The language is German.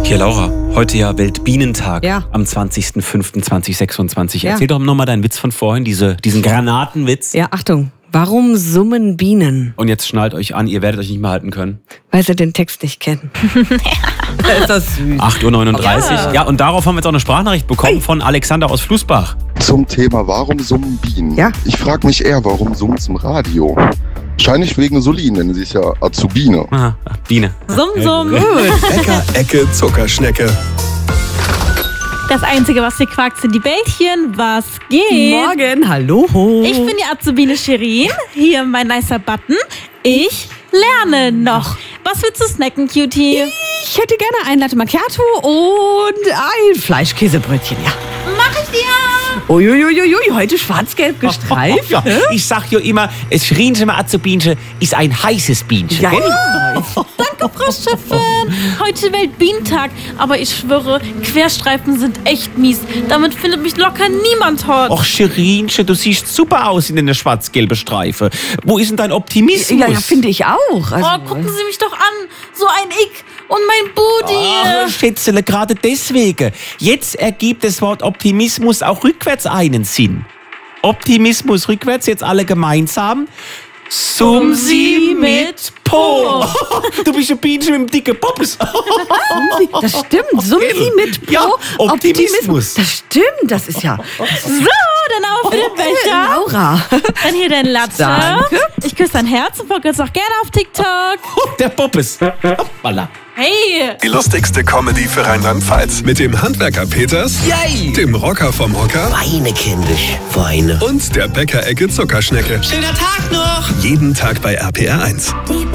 Hier, Laura, heute ja Weltbienentag am 20.05.2026. Ja. Erzähl doch nochmal deinen Witz von vorhin, diesen Granatenwitz. Ja, Achtung. Warum summen Bienen? Und jetzt schnallt euch an, ihr werdet euch nicht mehr halten können. Weil sie den Text nicht kennen. Ist das süß. 8.39 Uhr. Ja, und darauf haben wir jetzt auch eine Sprachnachricht bekommen von Alexander aus Flussbach. Zum Thema, warum summen Bienen? Ja. Ich frage mich eher, warum summt es im Radio? Wahrscheinlich wegen Solin, denn sie ist ja Azubine. Aha, Biene. Summ. Bäcker, Ecke, Zuckerschnecke. Das Einzige, was hier quakt, sind die Bällchen. Was geht? Morgen, hallo. Ich bin die Azubine Shirin. Hier mein nicer Button. Ich lerne noch. Was willst du snacken, Cutie? Ich hätte gerne ein Latte Macchiato und ein Fleischkäsebrötchen, ja. Mach ich dir! Uiuiuiui, heute schwarz-gelb gestreift. Ja, ich sag ja immer, es Schrienchen Azubinchen ist ein heißes Bienchen. Ja. Gell? Danke, Frau Chefin. Heute Weltbienentag. Aber ich schwöre, Querstreifen sind echt mies. Damit findet mich locker niemand hot. Och, Scherinchen, du siehst super aus in der schwarz-gelben Streife. Wo ist denn dein Optimismus? Ja, finde ich auch. Also, Oh, gucken Sie mich doch an. So ein Ick und mein Booty. Ach, Schätzele, gerade deswegen. Jetzt ergibt das Wort Optimismus auch rückwärts einen Sinn. Optimismus rückwärts, jetzt alle gemeinsam. Summ sie mit Po. Du bist ein Bienchen mit dem dicken Poppes. das stimmt. Summen Sie mit Pro. Ja, Optimismus. Das stimmt, das ist ja... So, dann auf den Becher. Laura. Dann hier dein Latte. Danke. Ich küsse dein Herz und folge uns auch gerne auf TikTok. Der Poppes. Hoppala. Hey. Die lustigste Comedy für Rheinland-Pfalz. Mit dem Handwerker Peters, Yay. dem Rocker vom Hocker Weine, kindisch, Weine. und der Bäcker-Ecke Zuckerschnecke. Schöner Tag noch. Jeden Tag bei RPR 1.